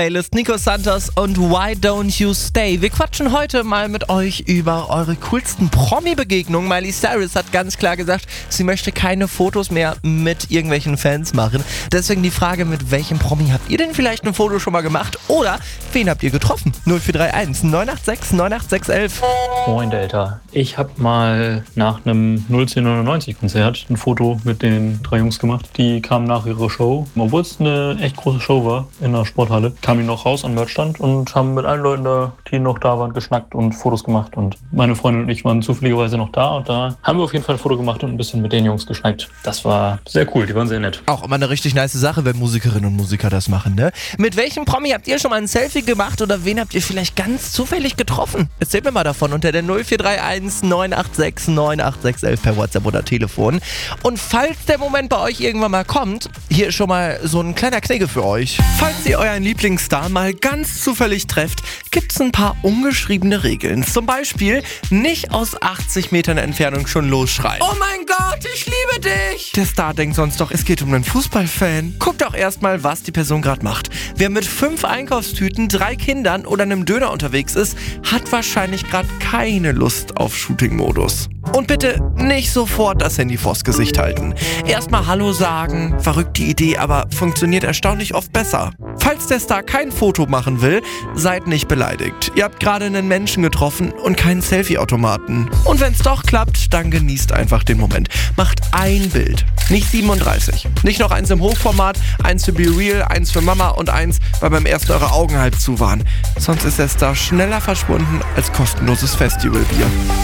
Playlist Nico Santos und Why Don't You Stay. Wir quatschen heute mal mit euch über eure coolsten Promi-Begegnungen. Miley Cyrus hat ganz klar gesagt, sie möchte keine Fotos mehr mit irgendwelchen Fans machen. Deswegen die Frage, mit welchem Promi habt ihr denn vielleicht ein Foto schon mal gemacht? Oder wen habt ihr getroffen? 0431 986 98611. Moin Delta. Ich habe mal nach einem 01099-Konzert ein Foto mit den 3 Jungs gemacht. Die kamen nach ihrer Show. Obwohl es eine echt große Show war in der Sporthalle, kamen die noch raus am Merchstand und haben mit allen Leuten da, die noch da waren, geschnackt und Fotos gemacht. Und meine Freundin und ich waren zufälligerweise noch da und da haben wir auf jeden Fall ein Foto gemacht und ein bisschen mit den Jungs geschnackt. Das war sehr cool, die waren sehr nett. Auch immer eine richtig nice Sache, wenn Musikerinnen und Musiker das machen, ne? Mit welchem Promi habt ihr schon mal ein Selfie gemacht oder wen habt ihr vielleicht ganz zufällig getroffen? Erzählt mir mal davon unter der 0431 986 98611 per WhatsApp oder Telefon. Und falls der Moment bei euch irgendwann mal kommt, hier ist schon mal so ein kleiner Knigge für euch. Falls ihr euren Lieblingsstar mal ganz zufällig trefft, gibt's ein paar ungeschriebene Regeln. Zum Beispiel nicht aus 80 Metern Entfernung schon losschreien. Oh mein Gott, ich liebe dich! Der Star denkt sonst doch, es geht um einen Fußballfan. Guckt doch erstmal, was die Person gerade macht. Wer mit 5 Einkaufstüten, 3 Kindern oder einem Döner unterwegs ist, hat wahrscheinlich gerade keine Lust auf Shooting-Modus. Und bitte nicht sofort das Handy vors Gesicht halten. Erstmal Hallo sagen, verrückte Idee, aber funktioniert erstaunlich oft besser. Falls der Star kein Foto machen will, seid nicht beleidigt. Ihr habt gerade einen Menschen getroffen und keinen Selfie-Automaten. Und wenn es doch klappt, dann genießt einfach den Moment. Macht ein Bild, nicht 37. Nicht noch eins im Hochformat, eins für Be Real, eins für Mama und eins, weil beim ersten eure Augen halb zu waren. Sonst ist der Star schneller verschwunden als kostenloses Festivalbier.